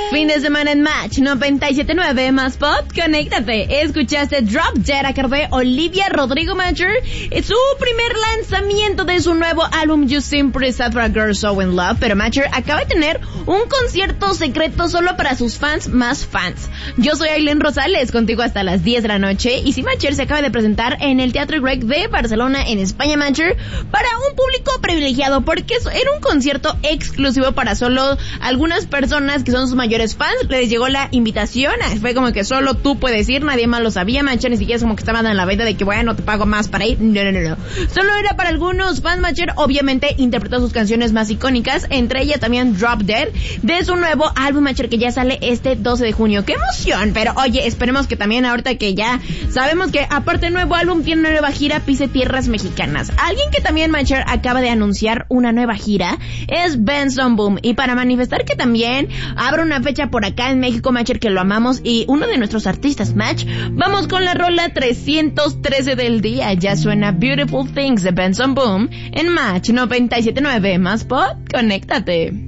Fin de semana en Match 97.9 más pop, conéctate. Escuchaste Drop Dead a cargo de Olivia Rodrigo Matcher. Es su primer lanzamiento de su nuevo álbum You Simply Sad for a Girl So in Love. Pero Matcher acaba de tener un concierto secreto solo para sus fans más fans. Yo soy Aileen Rosales, contigo hasta las 10 de la noche. Y si Matcher se acaba de presentar en el Teatro Grec de Barcelona, en España, Matcher, para un público privilegiado, porque era un concierto exclusivo para solo algunas personas que son sus mayores fans. Les llegó la invitación, fue como que solo tú puedes ir, nadie más lo sabía, Matcher, ni siquiera es como que estaban en la venta de que bueno, te pago más para ir, no. Solo era para algunos fans. Matcher obviamente interpretó sus canciones más icónicas, entre ellas también Drop Dead, de su nuevo álbum, Matcher, que ya sale este 12 de junio. ¡Qué emoción! Pero oye, esperemos que también ahorita que ya sabemos que aparte del nuevo álbum tiene una nueva gira, pise tierras mexicanas. Alguien que también, Matcher, acaba de anunciar una nueva gira es Benson Boom, y para manifestar que también abre una fecha por acá en México, Matcher, que lo amamos, y uno de nuestros artistas, Match, vamos con la rola 313 del día. Ya suena Beautiful Things de Benson Boom en Match 97.9 más pop, conéctate.